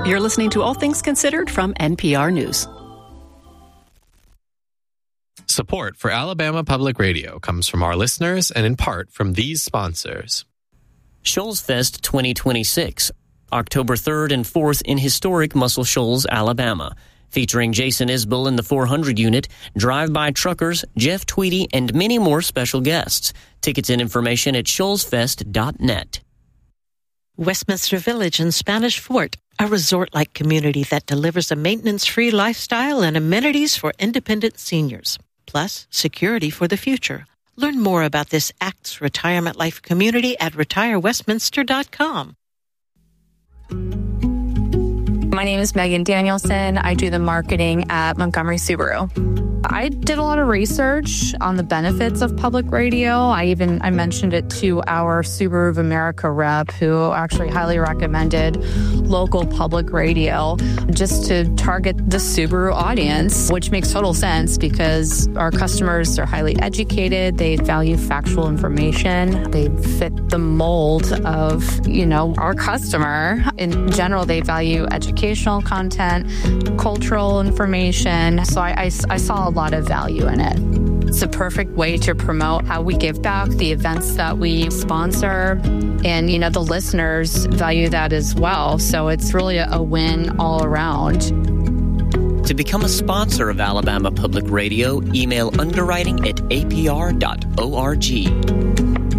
You're listening to All Things Considered from NPR News. Support for Alabama Public Radio comes from our listeners and in part from these sponsors. Shoals Fest 2026, October 3rd and 4th in historic Muscle Shoals, Alabama. Featuring Jason Isbell in the 400 unit, drive-by truckers, Jeff Tweedy, and many more special guests. Tickets and information at shoalsfest.net. Westminster Village in Spanish Fort, a resort-like community that delivers a maintenance-free lifestyle and amenities for independent seniors, plus security for the future. Learn more about this ACTS retirement life community at retirewestminster.com. My name is Megan Danielson. I do the marketing at Montgomery Subaru. I did a lot of research on the benefits of public radio. I mentioned it to our Subaru of America rep, who actually highly recommended local public radio just to target the Subaru audience, which makes total sense because our customers are highly educated. They value factual information. They fit the mold of, our customer. In general, they value educational content, cultural information. So I saw a lot of value in it. It's a perfect way to promote how we give back, the events that we sponsor, and, the listeners value that as well. So it's really a win all around. To become a sponsor of Alabama Public Radio, email underwriting@apr.org.